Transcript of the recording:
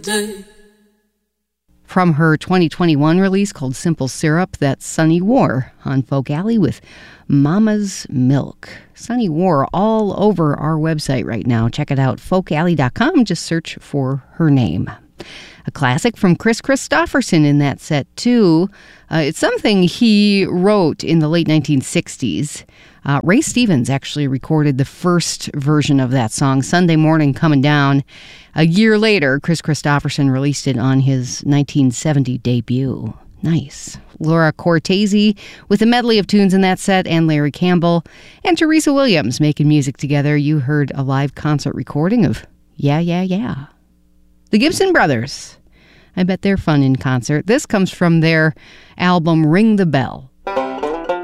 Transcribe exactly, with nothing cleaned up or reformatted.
From her twenty twenty-one release called Simple Syrup, that's Sunny War on Folk Alley with Mama's Milk. Sunny War all over our website right now. Check it out, folk alley dot com. Just search for her name. A classic from Kris Kristofferson in that set, too. Uh, it's something he wrote in the late nineteen sixties. Uh, Ray Stevens actually recorded the first version of that song, Sunday Morning Coming Down. A year later, Kris Kristofferson released it on his nineteen seventy debut. Nice. Laura Cortese with a medley of tunes in that set, and Larry Campbell and Teresa Williams making music together. You heard a live concert recording of Yeah, Yeah, Yeah. The Gibson Brothers. I bet they're fun in concert. This comes from their album Ring the Bell.